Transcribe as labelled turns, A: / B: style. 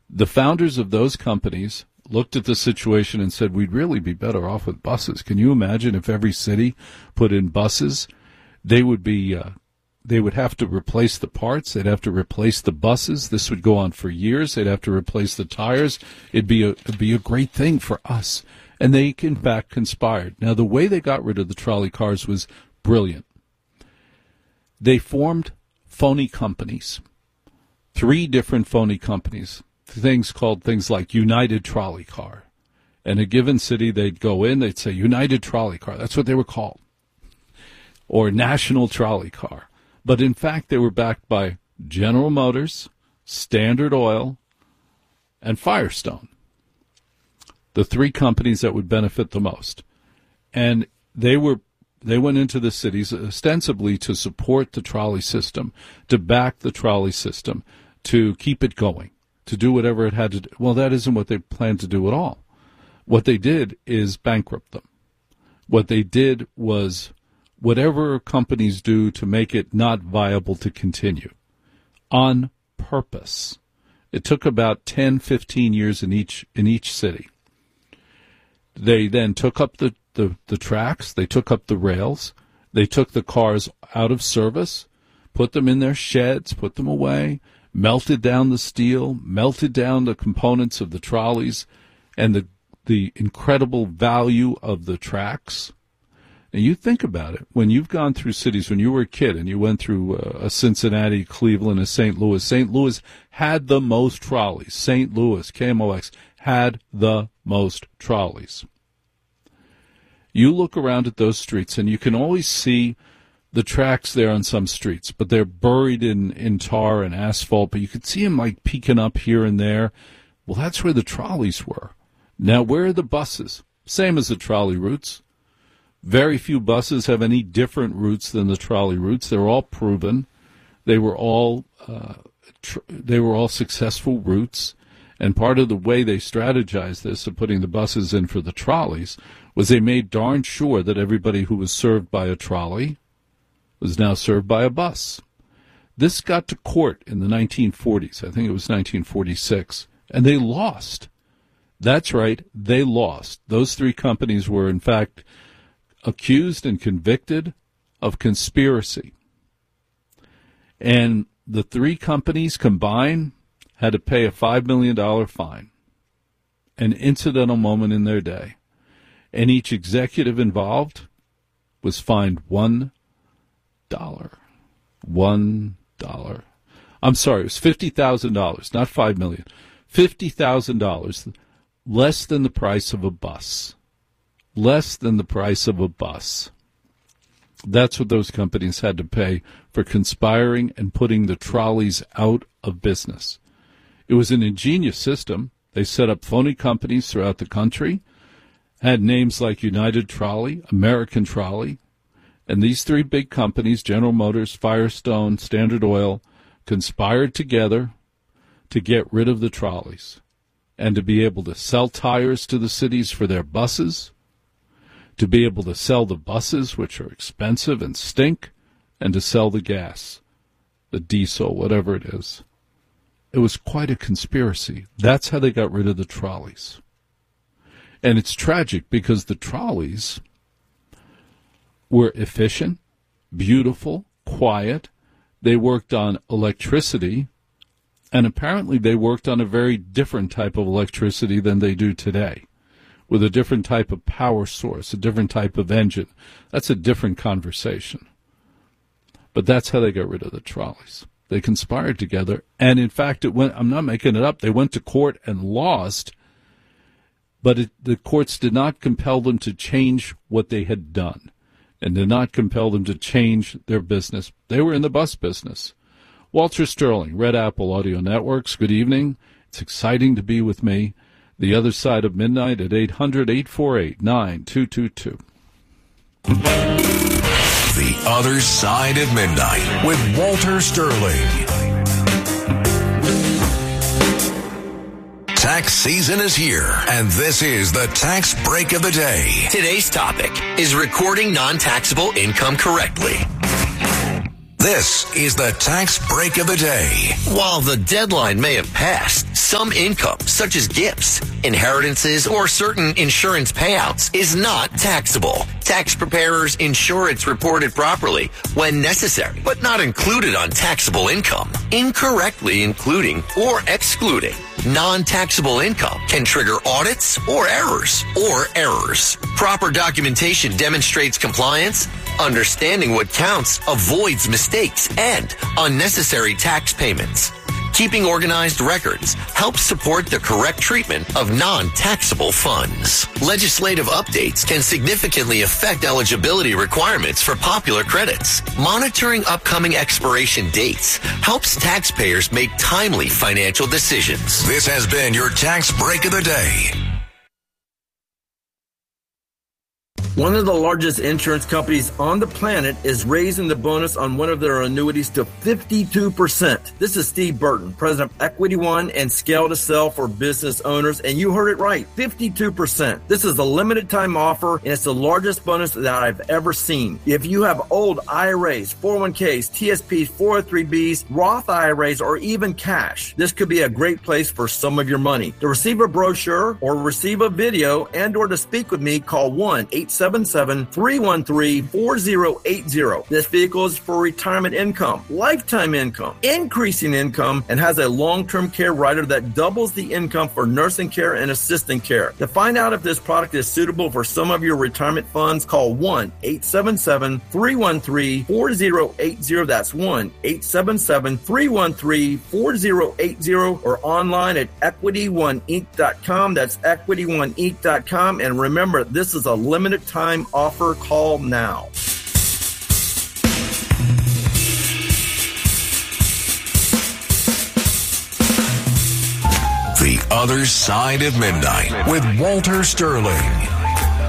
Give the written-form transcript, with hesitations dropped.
A: The founders of those companies looked at the situation and said, we'd really be better off with buses. Can you imagine if every city put in buses? They would have to replace the parts. They'd have to replace the buses. This would go on for years. They'd have to replace the tires. It'd be a great thing for us. And they, in fact, conspired. Now, the way they got rid of the trolley cars was brilliant. They formed phony companies, 3 different phony companies, called things like United Trolley Car. In a given city, they'd go in, they'd say United Trolley Car. That's what they were called. Or National Trolley Car. But in fact, they were backed by General Motors, Standard Oil, and Firestone, the 3 companies that would benefit the most. And they went into the cities ostensibly to support the trolley system, to back the trolley system, to keep it going, to do whatever it had to do. Well, that isn't what they planned to do at all. What they did is bankrupt them. What they did was whatever companies do to make it not viable to continue, on purpose. It took about 10, 15 years in each city. They then took up the tracks, they took up the rails, they took the cars out of service, put them in their sheds, put them away, melted down the steel, melted down the components of the trolleys, and the incredible value of the tracks. And you think about it, when you've gone through cities, when you were a kid and you went through a Cincinnati, Cleveland, and St. Louis had the most trolleys. St. Louis, KMOX, had the most trolleys. You look around at those streets, and you can always see the tracks there on some streets, but they're buried in tar and asphalt, but you could see them like peeking up here and there. Well, that's where the trolleys were. Now, where are the buses? Same as the trolley routes. Very few buses have any different routes than the trolley routes. They're all proven. They were all successful routes. And part of the way they strategized this of putting the buses in for the trolleys was they made darn sure that everybody who was served by a trolley was now served by a bus. This got to court in the 1940s. I think it was 1946. And they lost. That's right, they lost. Those 3 companies were, in fact, accused and convicted of conspiracy. And the 3 companies combined had to pay a $5 million fine, an incidental moment in their day. And each executive involved was fined $1. $1. I'm sorry, it was $50,000, not $5 million. $50,000, less than the price of a bus. Less than the price of a bus. That's what those companies had to pay for conspiring and putting the trolleys out of business. It was an ingenious system. They set up phony companies throughout the country, had names like United Trolley, American Trolley, and these 3 big companies, General Motors, Firestone, Standard Oil, conspired together to get rid of the trolleys and to be able to sell tires to the cities for their buses, to be able to sell the buses, which are expensive and stink, and to sell the gas, the diesel, whatever it is. It was quite a conspiracy. That's how they got rid of the trolleys. And it's tragic because the trolleys were efficient, beautiful, quiet. They worked on electricity, and apparently they worked on a very different type of electricity than they do today, with a different type of power source, a different type of engine. That's a different conversation. But that's how they got rid of the trolleys. They conspired together, and in fact, I'm not making it up, they went to court and lost, but the courts did not compel them to change what they had done, and did not compel them to change their business. They were in the bus business. Walter Sterling, Red Apple Audio Networks, good evening. It's exciting to be with me. The Other Side of Midnight at 800-848-9222.
B: The Other Side of Midnight with Walter Sterling. Tax season is here, and this is the Tax Break of the Day.
C: Today's topic is recording non-taxable income correctly.
B: This is the Tax Break of the Day.
C: While the deadline may have passed, some income, such as gifts, inheritances, or certain insurance payouts, is not taxable. Tax preparers ensure it's reported properly when necessary, but not included on taxable income. Incorrectly including or excluding non-taxable income can trigger audits or errors. Proper documentation demonstrates compliance. Understanding what counts avoids mistakes and unnecessary tax payments. Keeping organized records helps support the correct treatment of non-taxable funds. Legislative updates can significantly affect eligibility requirements for popular credits. Monitoring upcoming expiration dates helps taxpayers make timely financial decisions.
B: This has been your Tax Break of the Day.
D: One of the largest insurance companies on the planet is raising the bonus on one of their annuities to 52%. This is Steve Burton, president of Equity One and Scale to Sell for business owners, and you heard it right, 52%. This is a limited time offer, and it's the largest bonus that I've ever seen. If you have old IRAs, 401ks, TSPs, 403bs, Roth IRAs, or even cash, this could be a great place for some of your money. To receive a brochure or receive a video and or to speak with me, call 1-877-313-4080. This vehicle is for retirement income, lifetime income, increasing income, and has a long-term care rider that doubles the income for nursing care and assistant care. To find out if this product is suitable for some of your retirement funds, call 1-877-313-4080. That's 1-877-313-4080 or online at EquityOneInc.com. That's EquityOneInc.com. And remember, this is a limited time offer. Call now.
B: The Other Side of Midnight with Walter Sterling.